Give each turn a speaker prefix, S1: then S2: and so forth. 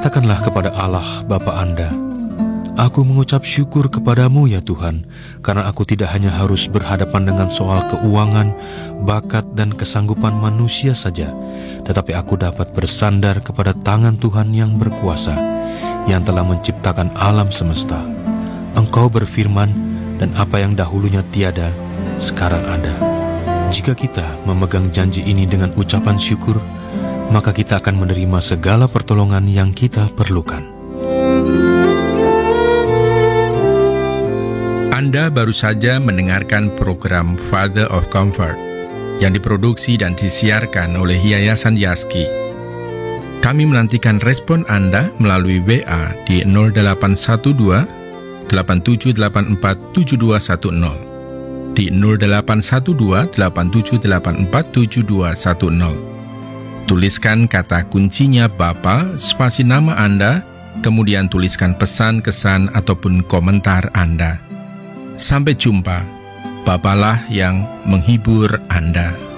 S1: Katakanlah kepada Allah Bapa Anda, "Aku mengucap syukur kepadamu ya Tuhan, karena aku tidak hanya harus berhadapan dengan soal keuangan, bakat, dan kesanggupan manusia saja, tetapi aku dapat bersandar kepada tangan Tuhan yang berkuasa, yang telah menciptakan alam semesta. Engkau berfirman, dan apa yang dahulunya tiada, sekarang ada." Jika kita memegang janji ini dengan ucapan syukur, maka kita akan menerima segala pertolongan yang kita perlukan.
S2: Anda baru saja mendengarkan program Father of Comfort yang diproduksi dan disiarkan oleh Yayasan Yaski. Kami menantikan respon Anda melalui WA di 0812 8784 7210, di 0812 8784 7210. Tuliskan kata kuncinya Bapa, spasi nama Anda, kemudian tuliskan pesan, kesan, ataupun komentar Anda. Sampai jumpa. Bapalah yang menghibur Anda.